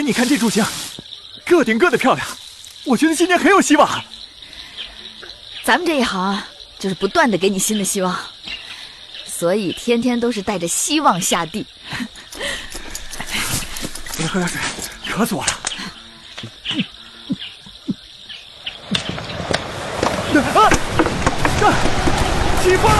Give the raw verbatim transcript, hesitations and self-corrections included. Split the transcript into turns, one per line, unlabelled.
你看这炷香，个顶个的漂亮，我觉得今年很有希望。
咱们这一行就是不断的给你新的希望，所以天天都是带着希望下地。
我来喝点水，渴死我了。